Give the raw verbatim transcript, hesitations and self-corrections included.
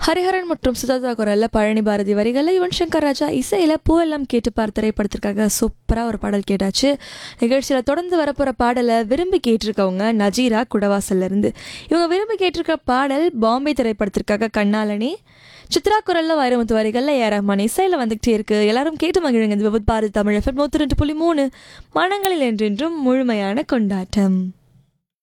ஹரிஹரன் மற்றும் சுஜாதா குரல்ல பழனி பாரதி வரிகளில் யுவன் சங்கர் ராஜா இசையில் பூவெல்லாம் கேட்டு பார் திரைப்படத்திற்காக சூப்பராக ஒரு பாடல் கேட்டாச்சு. நிகழ்ச்சியில் தொடர்ந்து வரப்போகிற பாடலை விரும்பி கேட்டிருக்கவங்க நஜீரா குடவாசல்ல இருந்து. இவங்க விரும்பி கேட்டிருக்க பாடல் பாம்பே திரைப்படத்திற்காக கண்ணாலனி. சித்ரா குரல்ல வைரமுத்து வரிகளில் ஏ ரஹ்மான் இசையில் வந்துகிட்டே இருக்கு. எல்லாரும் கேட்டு மகிழுங்க. இது விபத் பாரதி தமிழ் எஃப்எம் நூற்றி ரெண்டு புள்ளி மூணு மனங்களில் என்றென்றும் முழுமையான கொண்டாட்டம்.